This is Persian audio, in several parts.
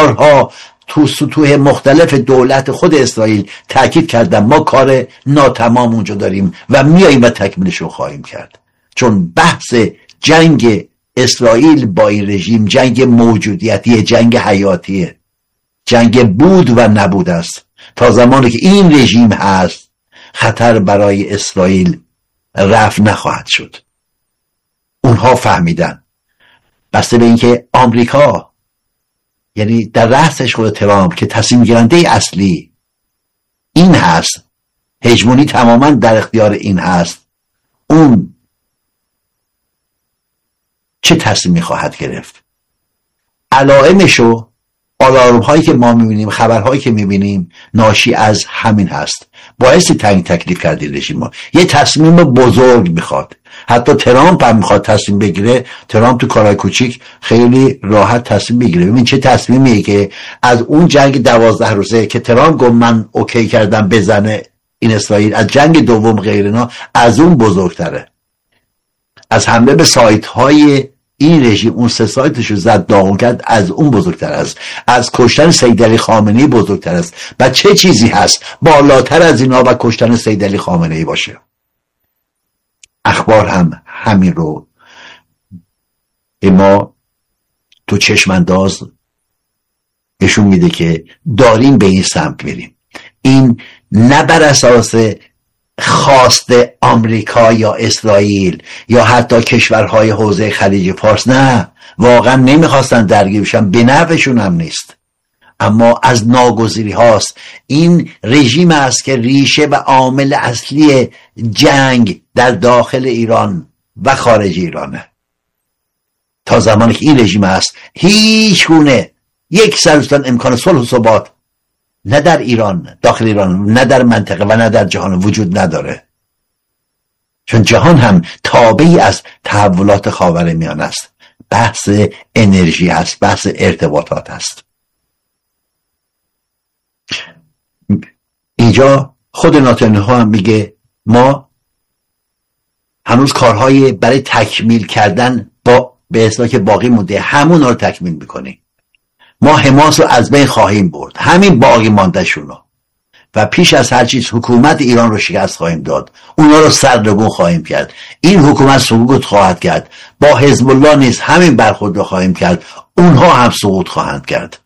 بارها تو سطوح مختلف دولت خود اسرائیل تاکید کردن ما کار ناتمام اونجا داریم و میاییم و تکمیلش رو خواهیم کرد. چون بحث جنگ اسرائیل با این رژیم جنگ موجودیتیه، جنگ حیاتیه، جنگ بود و نبود است. تا زمانی که این رژیم هست خطر برای اسرائیل رفع نخواهد شد. اونها فهمیدن، بسته به اینکه آمریکا، یعنی در رأسش خود ترامپ که تصمیم گیرنده اصلی این هست، هژمونی تماما در اختیار این هست، اون چه تصمیمی خواهد گرفت؟ علائمشو، آلارم هایی که ما میبینیم، خبرهایی که میبینیم ناشی از همین هست. باعث تنگ تکلیف کردی رژیم ما. یه تصمیم بزرگ میخواد. حتی ترامپ هم میخواد تصمیم بگیره. ترامپ تو کارهای کوچیک خیلی راحت تصمیم بگیره. ببین چه تصمیمیه که از اون جنگ 12 روزه که ترامپ گفت من اوکی کردم بزنه این اسرائیل، از جنگ دوم غیرنا، از اون بزرگتره. از حمله به سایت های این رژیم، اون 3 سایتشو زد داغون کرد، از اون بزرگتر است. از کشتن سید علی خامنه‌ای بزرگتر است. و چه چیزی هست بالاتر از اینا و کشتن سید علی خامنه‌ای باشه؟ اخبار هم همین رو ما تو چشمانداز نشون میده که داریم به این سمت میریم. این نه بر اساس خواست آمریکا یا اسرائیل یا حتی کشورهای حوزه خلیج فارس، نه، واقعا نمیخواستن درگیر بشن، به نفعشون هم نیست، اما از ناگزیری هاست. این رژیم است که ریشه و عامل اصلی جنگ در داخل ایران و خارج ایرانه. تا زمانی که این رژیم است هیچ گونه یک سرستان امکان صلح و ثبات نه در ایران، داخل ایران، نه در منطقه و نه در جهان وجود نداره. چون جهان هم تابعی از تحولات خاورمیانه است. بحث انرژی است، بحث ارتباطات است. اینجا خود نتانیاهو هم میگه ما هنوز کارهای برای تکمیل کردن به اصطلاح که باقی مونده همون رو تکمیل میکنیم. ما حماس رو از بین خواهیم برد، همین باقی مانده شونو، و پیش از هر چیز حکومت ایران رو شکست خواهیم داد، اونا رو سرنگون خواهیم کرد. این حکومت سقوط خواهد کرد. با حزب الله نیز همین برخورد رو خواهیم کرد، اونها هم سقوط خواهند کرد.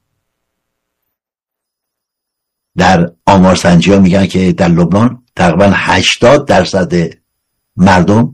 در آمارسنجی ها میگن که در لبنان تقریبا 80% مردم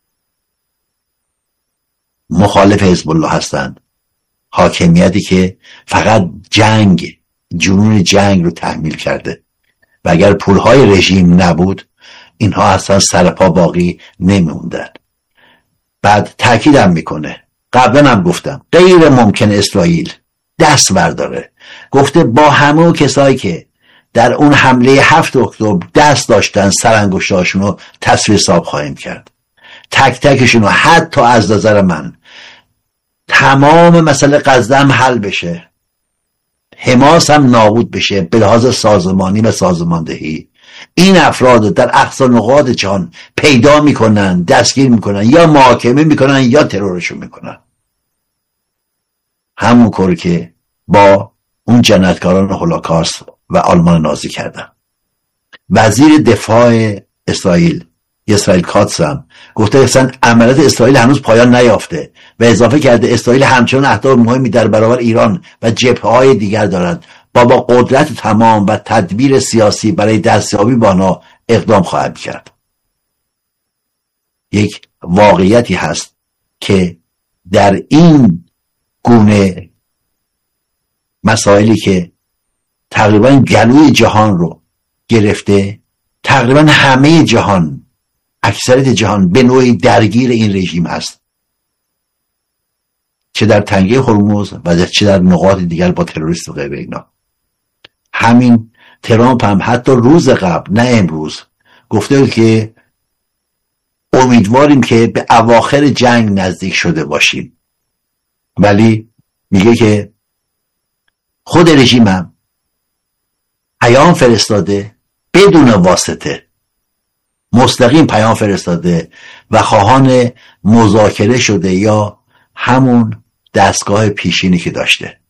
مخالف حزب الله هستند. حاکمیتی که فقط جنگ، جنون جنگ رو تحمیل کرده و اگر پولهای رژیم نبود اینها اصلا سرپا باقی نمیموندن. بعد تأکیدم میکنه، قبلا هم گفتم، غیر ممکن اسرائیل دست برداره. گفته با همه کسایی که در اون حمله 7 اکتبر دست داشتن سرانگشتاشون رو تصویر حساب خواهیم کرد، تک تکشون رو. حتی از نظر من تمام مسئله غزه هم حل بشه، حماس هم نابود بشه به لحاظ سازمانی و سازماندهی، این افراد در اقصا نقاط جهان پیدا میکنن، دستگیر میکنن، یا محاکمه میکنن یا ترورشون میکنن. همون کاری که با اون جنایتکاران هولوکاست و آلمان نازی کردن. وزیر دفاع اسرائیل کاتس هم گفته اصلا عملیات اسرائیل هنوز پایان نیافته و اضافه کرده اسرائیل همچنان اهداف مهمی در برابر ایران و جبهه‌های دیگر دارد با قدرت تمام و تدبیر سیاسی برای دستیابی به آنها اقدام خواهد کرد. یک واقعیتی هست که در این گونه مسائلی که تقریبا گلوی جهان رو گرفته، تقریبا همه جهان، اکثریت جهان به نوعی درگیر این رژیم هست، چه در تنگه هرمز و چه در نقاط دیگر با تروریست و غیر اینا. همین ترامپ هم حتی روز قبل، نه امروز، گفته که امیدواریم که به اواخر جنگ نزدیک شده باشیم، ولی میگه که خود رژیم هم پیام فرستاده بدون واسطه، مستقیم پیام فرستاده و خواهان مذاکره شده یا همون دستگاه پیشینی که داشته.